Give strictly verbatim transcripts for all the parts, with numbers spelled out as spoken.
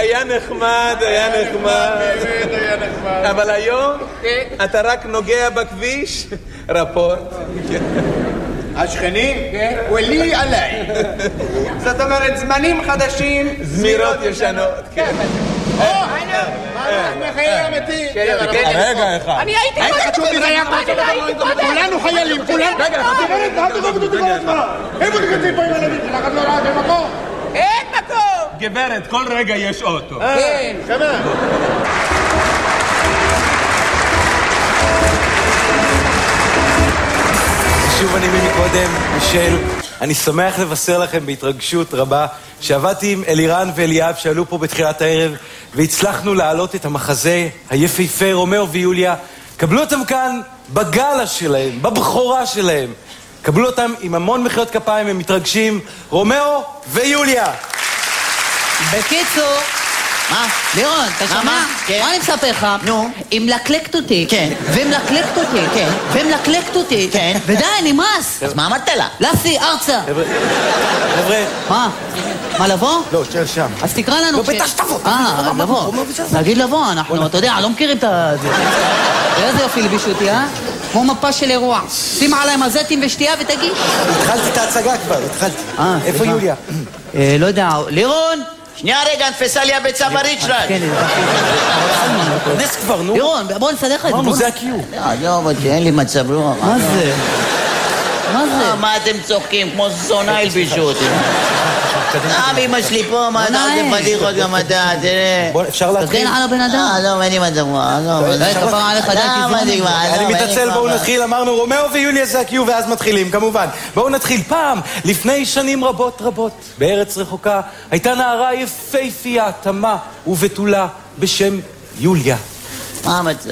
היה נחמד, היה נחמד. באמת היה נחמד. אבל היום אתה רק נוגע בכביש, רפורט. השכנים? ולי עליי. זאת אומרת, זמנים חדשים, זמירות ישנות. כן. או, הנה, מחיי אמיתי. רגע אחד. אני הייתי קודם. כולנו חיילים, כולנו. רגע, אל תגובדו את כל הזמן. איפה תקצים פה עם הילדים שלך? את לא ראה במקום? אין מקום. גברת, כל רגע יש אוטו. כן. שמה? שוב אני מקודם, מישל, אני שמח לבשר לכם בהתרגשות רבה שעבדתי עם אלירן ואליאב שעלו פה בתחילת הערב והצלחנו להעלות את המחזה היפהפה רומאו ויוליה. קבלו אותם כאן בגלה שלהם, בבחורה שלהם. קבלו אותם עם המון מחיאות כפיים, הם מתרגשים. רומאו ויוליה. בקיצור, מה? לירון, אתה שומע? מה אני מספר לך? נו. היא מלקלקת אותי. כן. ומלקלקת אותי. כן. ומלקלקת אותי. כן. ודי, נמאס. אז מה אמרת לה? לסי, ארצה. חבר'ה. מה? מה, לבוא? לא, תשאר שם. אז תקרא לנו. לא, בטח שתבוא. אה, לבוא. נגיד לבוא, אנחנו, אתה יודע, לא מכירים את זה. איזה יופי לבישו אותי, אה? כמו מפה של אירוע. שים עליי מזטים ושתייה ותגיש. התחלתי את ההצגה כבר, התחלתי. איפה יוליה? לא יודע, לירון? שנייה רגע, נתפסה לי הביצה בריצ'רד. כן, נס כבר, נו. לירון, בוא נסדר לך את זה. אמרנו, זה הקיום. לא, אבל אין לי מצב רוח. מה זה? מה זה? מה אתם צוחקים? כמו זונה הלבישו אותי. אה, אמא שלי פה, מה אתה עושה פדיחות גם אתה, תראה. בוא, אפשר להתחיל? תגן על הבן אדם. אה, לא, אין לי מצב רוח. די, כפרה עליך, די, כיוון. אני מתעצל, בואו נתחיל. אמרנו, רומאו ויוליה זה הקיום, ואז מתחילים, כמובן. בואו נתחיל. פעם, לפני שנים רבות רבות, בארץ רחוקה, הייתה נערה יפהפייה, תמה ובתולה, בשם יוליה. מה המצב?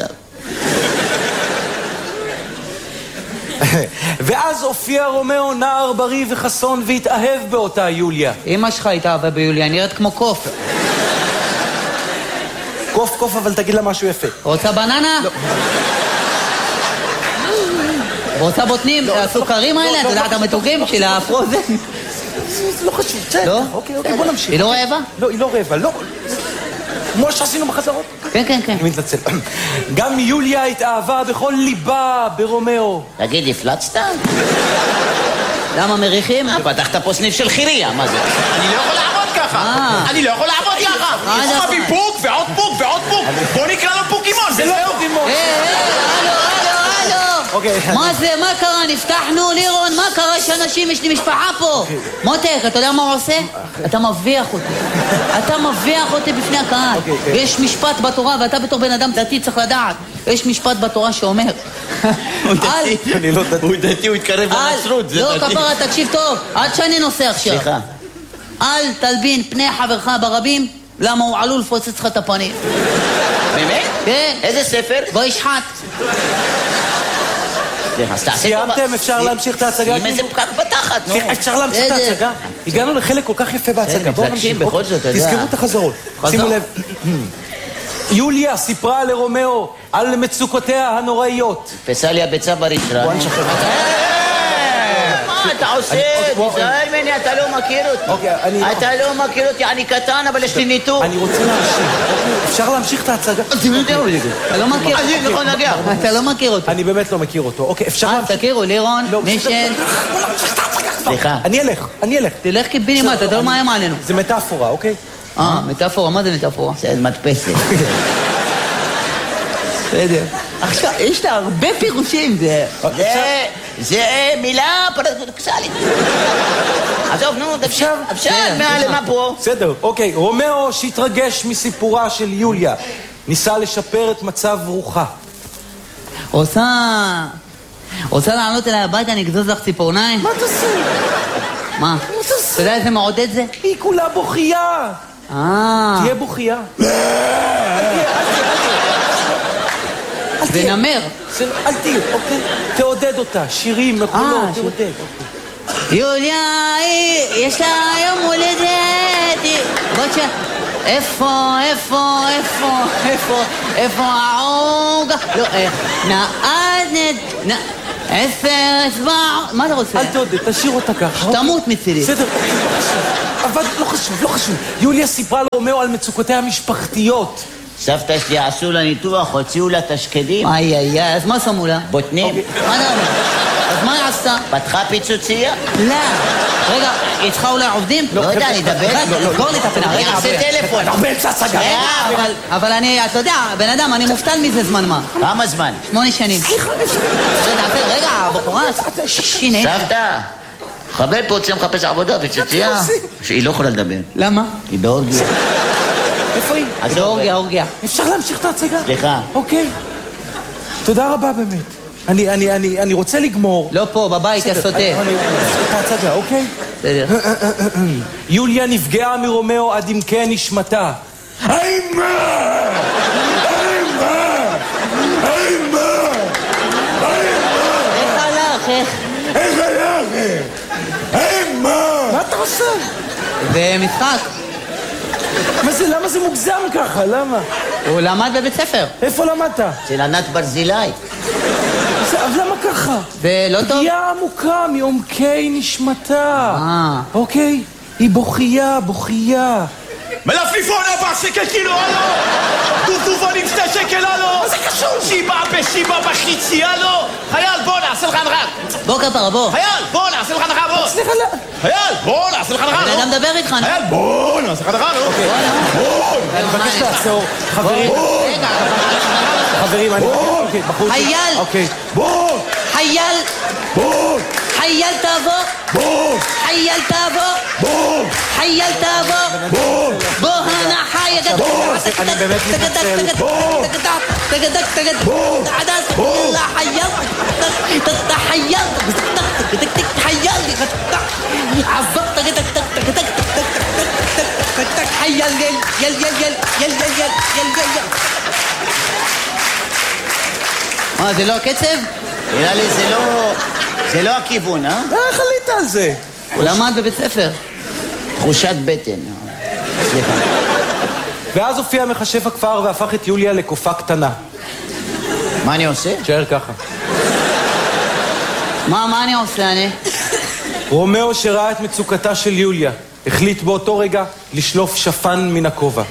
ואז הופיע רומאו נער בריא וחסון והתאהב באותה יוליה. אמא שלך התאהבה ביוליה, נראית כמו קוף. קוף קוף, אבל תגיד לה משהו יפה. רוצה בננה? לא. רוצה בוטנים? הסוכרים האלה? אתה יודע את המתוקים של הפרוזן? זה לא חשוב, בסדר. אוקיי, אוקיי, בוא נמשיך. היא לא רעבה? לא, היא לא רעבה, לא. כמו שעשינו בחזרות. כן, כן, כן. אני מתנצל. גם יוליה התאהבה בכל ליבה ברומאו. תגיד, הפלצת? למה מריחים? פתחת פה סניף של חיריה, מה זה? אני לא יכול לעבוד ככה! אני לא יכול לעבוד ככה! הוא מביא פוק ועוד פוק ועוד פוק! בוא נקרא לו פוקימון! זה לא פוקימון! היי, היי, הלו, הלו, הלו! מה זה? מה קרה? נפתחנו, לירון? מה קרה שאנשים, יש לי משפחה פה? מותק, אתה יודע מה הוא עושה? אתה מביח אותי. אתה מביח אותי בפני הקהל. יש משפט בתורה, ואתה בתור בן אדם דתי צריך לדעת. יש משפט בתורה שאומר... הוא דתי, הוא דתי, הוא התקרב לנצרות, זה לא, דתי. כפרה, תקשיב טוב, עד שאני נוסע עכשיו. סליחה. אל תלבין פני חברך ברבים, למה הוא עלול לפוצץ לך את הפנים. באמת? כן. איזה ספר? בוא ישחט. סיימתם? אפשר להמשיך את ההצגה? אם איזה פקק בתחת, נו. אפשר להמשיך את ההצגה? הגענו לחלק כל כך יפה בהצגה. בואו נמשיך. בכל זאת, אתה יודע. תזכרו את החזרות. שימו לב. יוליה סיפרה לרומאו על מצוקותיה הנוראיות. תפסה לי הביצה בריצ'רד. בוא נשחרר. מה אתה עושה? תזהר ממני, אתה לא מכיר אותי. אתה לא מכיר אותי, אני קטן, אבל יש לי ניתוק. אני רוצה להמשיך. אפשר להמשיך את ההצגה? אתה לא מכיר אותו. אתה לא מכיר אותו. אני באמת לא מכיר אותו. אוקיי, אפשר להמשיך? תכירו, לירון, מישל. סליחה. אני אלך, אני אלך. תלך קיבינימט, אתה לא מאיים עלינו. זה מטאפורה, אוקיי? אה, מטאפורה, מה זה מטאפורה? זה מדפסת. בסדר. עכשיו, יש לה הרבה פירושים, זה... זה מילה פרדוקסלית. עזוב, נו, אפשר, אפשר, מה פה? בסדר, אוקיי. רומאו שהתרגש מסיפורה של יוליה. ניסה לשפר את מצב רוחה. רוצה... רוצה לעלות אליי הביתה, אני אגזוז לך ציפורניים? מה תעשה? מה? אתה יודע איזה מעודד זה? היא כולה בוכייה. אה... תהיה בוכייה. ונמר. אל תהיה, אוקיי? תעודד אותה, שירים, מקולות, תעודד. יוליה, יש לה יום הולדת. בוא תשאר. איפה, איפה, איפה, איפה, איפה העוגה? לא, נעד, נד... עשר אצבע... מה אתה רוצה? אל תעודד, תשאיר אותה ככה. תמות מצידי. בסדר, אבל לא חשוב, לא חשוב. יוליה סיפרה לרומאו על מצוקותיה המשפחתיות. סבתא שלי עשו לה ניתוח, הוציאו לה תשקדים. איי איי איי, אז מה שמו לה? בוטנים. מה אתה אומר? אז מה היא עשתה? פתחה פיצוצייה? לא. רגע, היא צריכה אולי עובדים? לא יודע, אני אדבר. תסגור לי את הפינה. אני אעשה טלפון. אתה באמצע הצגה. רגע, אבל אני, אתה יודע, בן אדם, אני מופתל מזה זמן מה. כמה זמן? שמונה שנים. רגע, רגע, בחורה, שיני. סבתא, חבר פה רוצה מחפש עבודה, פיצוצייה. שהיא לא יכולה לדבר. למה? היא באורגיה. איפה היא? זה אורגיה, אורגיה. אפשר להמשיך את ההצגה? סליחה. אוקיי. תודה רבה באמת. אני, אני, אני, אני רוצה לגמור. לא פה, בבית, יא סוטה. את ההצגה, אוקיי? בסדר. יוליה נפגעה מרומאו עד עמקי נשמתה. אימה! אימה! אימה! איך הלך, איך? איך הלך? אימה! מה אתה עושה? זה משחק. מה זה, למה זה מוגזם ככה? למה? הוא למד בבית ספר. איפה למדת? אצל ענת ברזילי. אז למה ככה? זה לא טוב? פגיעה עמוקה מעומקי נשמתה. אה. אוקיי? היא בוכייה, בוכייה. מלפליפון ארבע שקל קילו, הלו! דובדובונים שתי שקל, הלו! מה זה קשור? שיבה בשיבה בחיצי, הלו! חייל, בוא נעשה לך הנחה! בוא כפרה, בוא. חייל, בוא נעשה לך הנחה, בוא! סליחה, לא. חייל, בוא נעשה לך הנחה, בן לא? אדם מדבר איתך, נו. חייל, בוא נעשה לך הנחה, לא? אני מבקש לעצור. חברים, רגע, חברים, אני... אוקיי, בחוץ. חייל! אוקיי. בוא! חייל! בוא! חייל תבוא! בוא! חייל תבוא! בוא! חייל תבוא! בוא! בוא הנה חייל! אני באמת מתנצל. בוא! תגדק, תגדק! בוא! בוא! חייל! חייל! חייל! עזוב! תגדק, תגדק! חייל! יל, יל, יל, יל, יל, יל, יל, יל. מה, זה לא הקצב? נראה לי זה לא... זה לא הכיוון, אה? איך עלית על זה? הוא למד בבית ספר. תחושת בטן. סליחה. ואז הופיע מכשף הכפר והפך את יוליה לקופה קטנה. מה אני עושה? תשאר ככה. מה, מה אני עושה, אני? רומאו שראה את מצוקתה של יוליה החליט באותו רגע לשלוף שפן מן הכובע.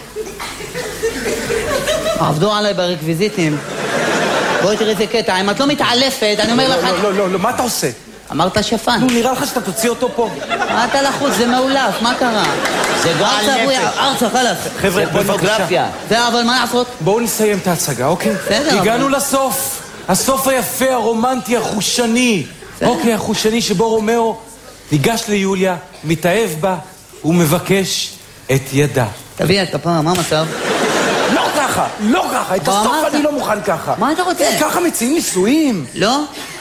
עבדו עליי ברקוויזיטים. בואי תראי איזה קטע, אם את לא מתעלפת, אני אומר לך... לא, לא, לא, לא, מה אתה עושה? אמרת שפן. נו, נראה לך שאתה תוציא אותו פה. מה אתה לחוץ? זה מאולף, מה קרה? זה גועל ארצה, נפש. ארצה, חלאס. חבר'ה, בואו נבקשה. פורנוגרפיה. זה, אבל מה לעשות? בואו נסיים את ההצגה, אוקיי? בסדר, הגענו אבל- לסוף. הסוף היפה, הרומנטי, החושני. אוקיי, החושני שבו רומאו ניגש ליוליה, מתאהב בה ומבקש את ידה. תביא את הפעם, מה המצב? לא ככה, לא ככה, את אבל הסוף אמרת. אני לא מוכן ככה. מה אתה רוצה? ככה מציעים נישואים. לא?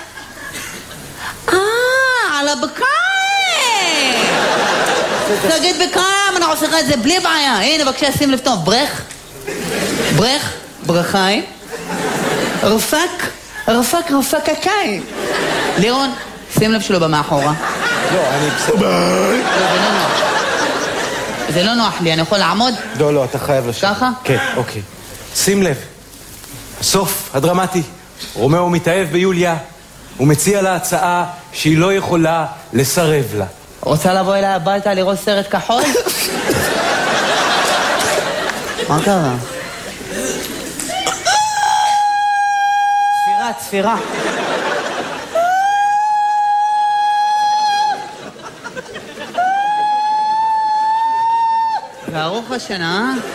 אה, על הבקיים! תגיד בקיים, אני עושה לך את זה בלי בעיה. הנה, בבקשה, שים לב טוב. ברך, ברך, ברכיים, רפק, רפק, רפק הקיים. לירון, שים לב שלו במאחורה. לא, אני בסדר. לא, זה לא נוח. זה לא נוח לי, אני יכול לעמוד? לא, לא, אתה חייב לשבת. ככה? כן, אוקיי. שים לב, הסוף הדרמטי, רומאו מתאהב ביוליה, הוא מציע לה הצעה שהיא לא יכולה לסרב לה. רוצה לבוא אליי הביתה לראות סרט כחול? מה קרה? צפירה, צפירה. וארוך השנה, אה?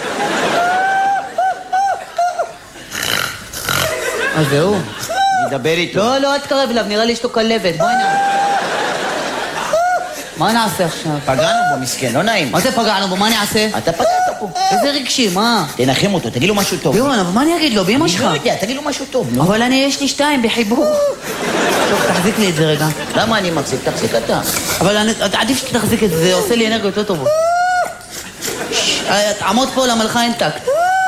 אז זהו. אני אדבר איתו. לא, לא, אל תקרב אליו, נראה לי יש לו כלבת, בואי נע... מה נעשה עכשיו? פגענו בו, מסכן, לא נעים. מה זה פגענו בו? מה אני אעשה? אתה פגעת פה. איזה רגשי, מה? תנחם אותו, תגיד לו משהו טוב. לירון, אבל מה אני אגיד לו? באמא אני שלך. לא יודע, תגיד לו משהו טוב, נו. אבל אני, יש לי שתיים בחיבור. טוב, תחזיק לי את זה רגע. למה אני מחזיק? תחזיק אתה. אבל אני- עדיף שתחזיק את זה, זה עושה לי אנרגיות יותר טובות. ש- אה, תעמוד פה למלכה אין טקט.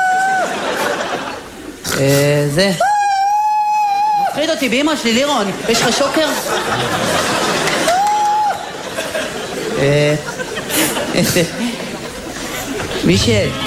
אה, זה. מפחיד אותי באמא שלי, לירון. יש לך שוקר? אה... מישל.